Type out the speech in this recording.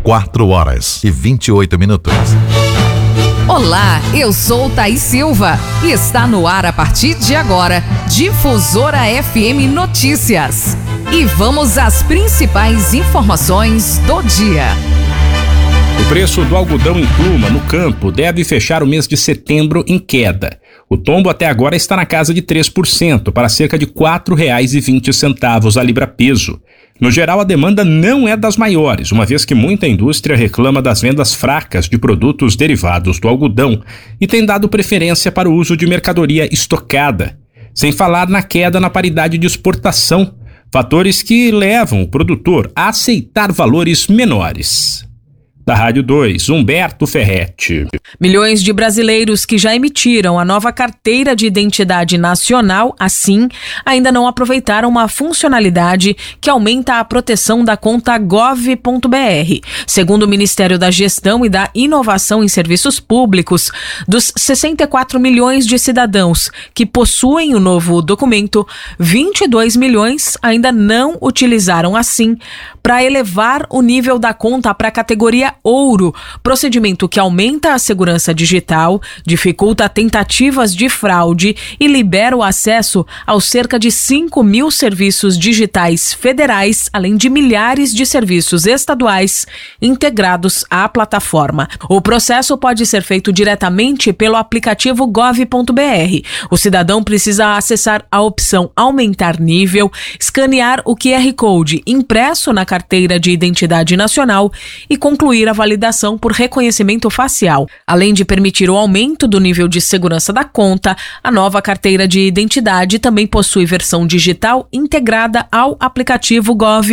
4h28. Olá, eu sou Thaís Silva e está no ar a partir de agora, Difusora FM Notícias. E vamos às principais informações do dia. O preço do algodão em pluma no campo deve fechar o mês de setembro em queda. O tombo até agora está na casa de 3%, para cerca de R$ 4,20 a libra-peso. No geral, a demanda não é das maiores, uma vez que muita indústria reclama das vendas fracas de produtos derivados do algodão e tem dado preferência para o uso de mercadoria estocada. Sem falar na queda na paridade de exportação, fatores que levam o produtor a aceitar valores menores. Da Rádio 2, Humberto Ferretti. Milhões de brasileiros que já emitiram a nova carteira de identidade nacional, assim, ainda não aproveitaram uma funcionalidade que aumenta a proteção da conta gov.br. Segundo o Ministério da Gestão e da Inovação em Serviços Públicos, dos 64 milhões de cidadãos que possuem o novo documento, 22 milhões ainda não utilizaram assim para elevar o nível da conta para a categoria Ouro, procedimento que aumenta a segurança digital, dificulta tentativas de fraude e libera o acesso aos cerca de 5 mil serviços digitais federais, além de milhares de serviços estaduais integrados à plataforma. O processo pode ser feito diretamente pelo aplicativo gov.br. O cidadão precisa acessar a opção Aumentar Nível, escanear o QR Code impresso na carteira de identidade nacional e concluir a validação por reconhecimento facial. Além de permitir o aumento do nível de segurança da conta, a nova carteira de identidade também possui versão digital integrada ao aplicativo Gov.